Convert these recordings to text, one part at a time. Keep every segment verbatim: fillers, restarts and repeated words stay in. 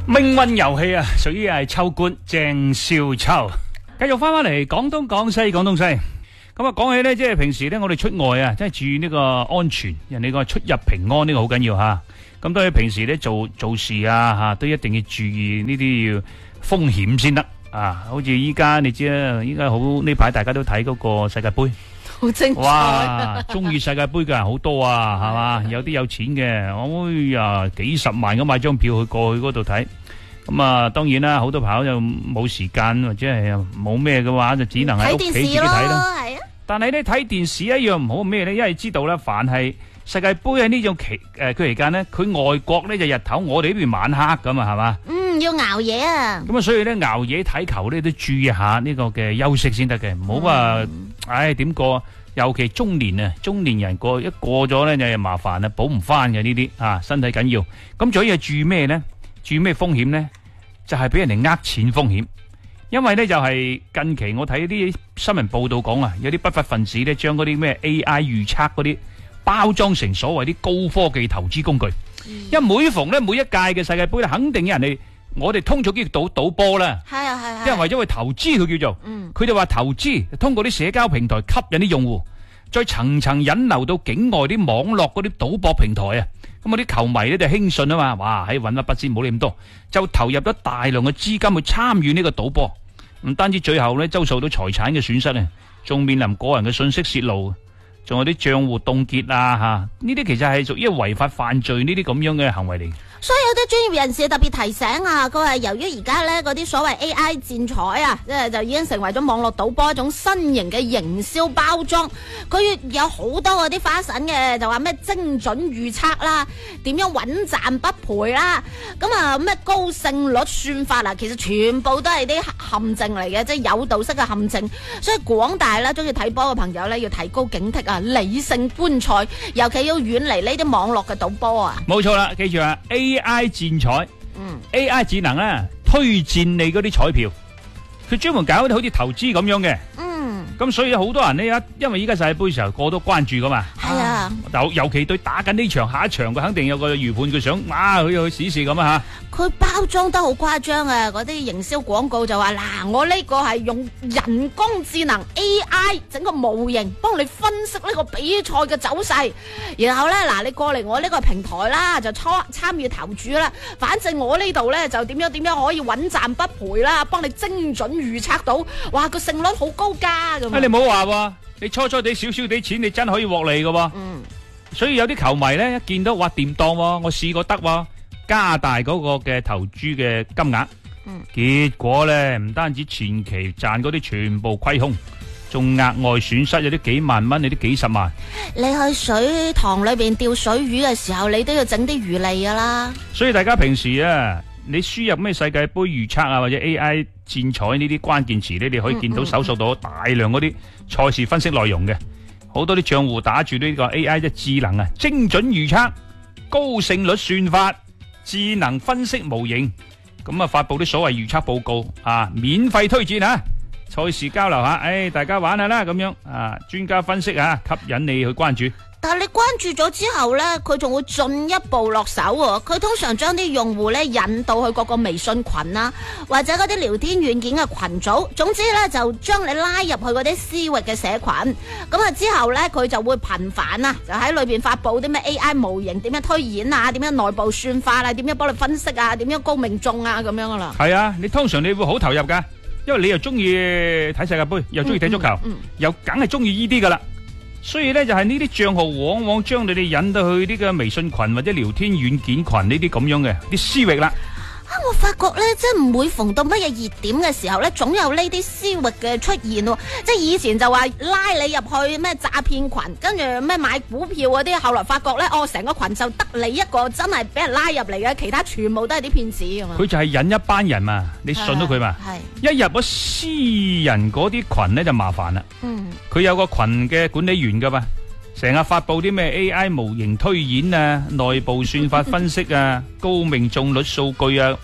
命運遊戲啊，屬於係秋官鄭少秋。繼續翻翻嚟廣東廣西廣東西。咁啊，講起咧，即係平時咧，我哋出外啊，即係注意呢個安全，人哋個出入平安呢個好緊要吓。咁當然平時咧做做事啊吓，都一定要注意呢啲要風險先得啊。好似依家你知啦，依家好呢排大家都睇嗰個世界盃。 好精彩！ 哇，中意世界盃嘅人好多啊，係嘛？有啲有錢嘅，哎呀，幾十萬咁買張票去過去嗰度睇。咁啊，當然啦，好多朋友就冇時間或者係冇咩嘅話，就只能喺屋企自己睇啦。 係啊。但係咧睇電視一樣唔好咩咧，因為知道咧，凡係世界盃喺呢種期誒佢期間咧，佢外國咧就日頭，我哋呢邊晚黑咁啊，係嘛？ 嗯，要熬夜啊。咁啊，所以咧熬夜睇球咧都注意下呢個嘅休息先得嘅，唔好話。唉，點過？尤其中年啊，中年人過一過咗咧就麻煩啦，補唔翻嘅呢啲啊，身體緊要。咁仲要注意咩咧？注意咩風險咧？就係俾人哋呃錢風險。因為咧就係近期我睇啲新聞報道講啊，有啲不法分子咧將嗰啲咩 A I 預測嗰啲包裝成所謂啲高科技投資工具。因為每逢咧每一屆嘅世界盃咧，肯定有人哋。我哋通俗叫賭賭波啦， 係啊係啊， 因為為咗去投資佢叫做，佢哋話投資通過啲社交平台吸引啲用戶，再層層引流到境外啲網絡嗰啲賭博平台啊，咁啊啲球迷咧就輕信啊嘛，哇喺搵一筆先冇你咁多，就投入咗大量嘅資金去參與呢個賭波，唔單止最後咧遭受到財產嘅損失啊，仲面臨個人嘅信息泄露，仲有啲賬戶凍結啊吓，呢啲其實係屬於違法犯罪呢啲咁樣嘅行為嚟。 所以有啲專業人士特別提醒啊，佢話由於而家咧嗰啲所謂 A I 競彩啊，即係就已經成為咗網絡賭波一種新型嘅營銷包裝，佢有好多嗰啲花神嘅，就話咩精準預測啦，點樣穩賺不賠啦，咁啊咩高勝率算法啊，其實全部都係啲陷阱嚟嘅，即係誘導式嘅陷阱。所以廣大啦中意睇波嘅朋友咧，要提高警惕啊，理性觀賽，尤其要遠離呢啲網絡嘅賭波啊。 冇錯啦，記住啊 A I 競彩，嗯 ，A I 智能啊，推薦你嗰啲彩票，佢專門搞啲好似投資咁樣嘅，嗯，咁所以好多人呢，一因為依家世界盃時候個個都關注噶嘛， 係啊， 尤尤其對打緊呢場下一場，佢肯定有個預判，佢想哇，佢去試試咁啊吓。 佢包裝得好誇張啊！嗰啲營銷廣告就話嗱，我呢個係用人工智能 A I 整個模型幫你分析呢個比賽嘅走勢，然後呢，嗱你過嚟我呢個平台啦，就參參與投注啦。反正我呢度呢，就點樣點樣可以穩賺不賠啦，幫你精準預測到，哇個勝率好高㗎咁。 你唔好話喎，你初初地少少啲錢，你真可以獲利㗎喎。嗯，所以有啲球迷呢，一見到哇掂當喎，我試過得喎。加大嗰個嘅投注嘅金額，嗯，結果咧唔單止前期賺嗰啲全部虧空，仲額外損失有啲幾萬蚊，有啲幾十萬。 你去水塘裏邊釣水魚嘅時候，你都要整啲魚餌噶啦。 所以大家平時啊，你輸入咩世界盃預測啊，或者 A I 競彩呢啲關鍵詞咧，你可以見到搜索到大量嗰啲賽事分析內容嘅，好多啲賬戶打住呢個 A I 即係智能啊，精準預測、高勝率算法。智能分析模型，咁啊發佈啲所謂預測報告啊，免費推薦啊，賽事交流下，誒、哎、大家玩下啦咁樣啊，專家分析啊，吸引你去關注。 但係你關注咗之後咧，佢仲會進一步落手喎。佢通常將啲用戶咧引導去各個微信群啦，或者嗰啲聊天軟件嘅群組。總之咧就將你拉入去嗰啲私域嘅社群。咁啊之後咧佢就會頻繁啊，就喺裏邊發佈啲咩 A I 模型點樣推演啊，點樣內部算法啊，點樣幫你分析啊，點樣高命中啊咁樣噶啦。 係啊，你通常你會好投入噶，因為你又中意睇世界盃，又中意睇足球，嗯嗯嗯、又梗係中意呢啲噶啦。所以咧就係呢啲賬號往往將你哋引到去呢個微信群或者聊天軟件群呢啲咁樣嘅啲私域啦。 啊！我發覺咧，即係每逢到乜嘢熱點嘅時候咧，總有呢啲私域嘅出現喎。即係以前就話拉你入去咩詐騙群，跟住咩買股票嗰啲，後來發覺咧，哦，成個群就得你一個真係俾人拉入嚟嘅，其他全部都係啲騙子咁嘛。 佢就係引一班人嘛，你信到佢嘛？係一入咗私人嗰啲群咧就麻煩啦。嗯，佢有個群嘅管理員噶嘛，成日發佈啲咩 A I 模型推演啊、內部算法分析啊、高命中率數據啊，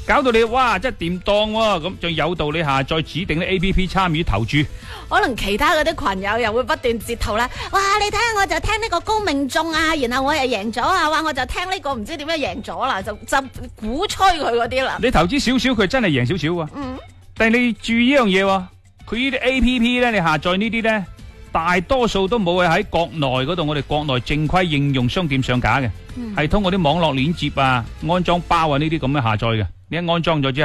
搞到你哇真係掂當喎，咁仲有道理下載指定啲 A P P 參與投注。 可能其他嗰啲群友又會不斷截圖啦，哇！你睇下我就聽呢個高命中啊，然後我又贏咗啊，哇！我就聽呢個唔知點樣贏咗啦，就就鼓吹佢嗰啲啦。 你投資少少，佢真係贏少少啊。 嗯。 但係你注意一樣嘢喎，佢呢啲 A P P 咧，你下載呢啲咧，大多數都冇係喺國內嗰度，我哋國內正規應用商店上架嘅，係、嗯、通過啲網絡鏈接啊、安裝包啊呢啲咁嘅下載嘅。你一安裝咗之後。